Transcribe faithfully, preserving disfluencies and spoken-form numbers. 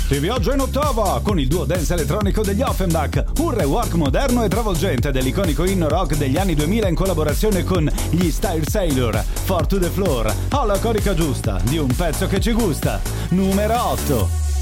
Si viaggia in ottava con il duo dance elettronico degli Offenbach, un rework moderno e travolgente dell'iconico inno rock degli anni duemila in collaborazione con gli Style Sailor. Four to the Floor, alla carica giusta di un pezzo che ci gusta. Numero otto.